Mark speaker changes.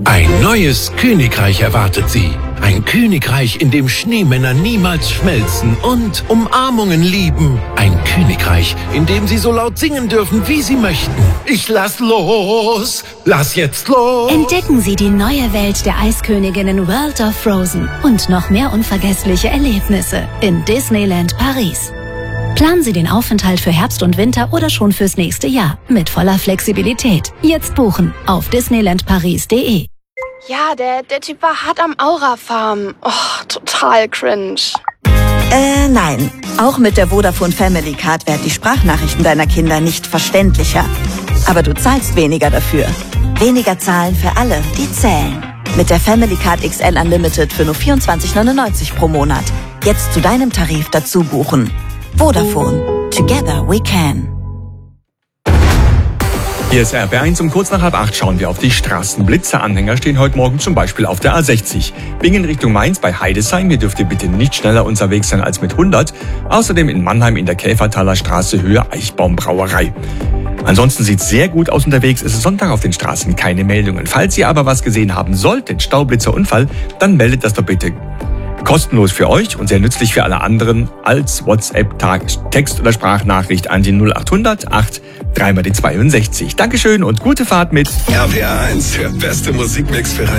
Speaker 1: Ein neues Königreich erwartet Sie. Ein Königreich, in dem Schneemänner niemals schmelzen und Umarmungen lieben. Ein Königreich, in dem Sie so laut singen dürfen, wie Sie möchten. Ich lass los! Lass jetzt los!
Speaker 2: Entdecken Sie die neue Welt der Eisköniginnen World of Frozen und noch mehr unvergessliche Erlebnisse in Disneyland Paris. Planen Sie den Aufenthalt für Herbst und Winter oder schon fürs nächste Jahr mit voller Flexibilität. Jetzt buchen auf disneylandparis.de.
Speaker 3: Ja, der Typ war hart am Aura-Farm. Oh, total cringe.
Speaker 4: Nein. Auch mit der Vodafone Family Card werden die Sprachnachrichten deiner Kinder nicht verständlicher. Aber du zahlst weniger dafür. Weniger zahlen für alle, die zählen. Mit der Family Card XL Unlimited für nur 24,99 pro Monat. Jetzt zu deinem Tarif dazu buchen. Vodafone. Together we can.
Speaker 5: Hier ist RB1 um kurz nach 7:30 schauen wir auf die Straßen. Blitzeranhänger stehen heute Morgen zum Beispiel auf der A60. Bingen Richtung Mainz bei Heidesheim. Hier dürft ihr bitte nicht schneller unterwegs sein als mit 100. Außerdem in Mannheim in der Käfertaler Straße Höhe Eichbaumbrauerei. Ansonsten sieht's sehr gut aus unterwegs. Es ist Sonntag, auf den Straßen keine Meldungen. Falls ihr aber was gesehen haben solltet, Staublitzer-Unfall, dann meldet das doch bitte. Kostenlos für euch und sehr nützlich für alle anderen als WhatsApp, Text- oder Sprachnachricht an die 0800 8 3 mal die 62. Dankeschön und gute Fahrt mit
Speaker 6: RPR1, der beste Musikmix für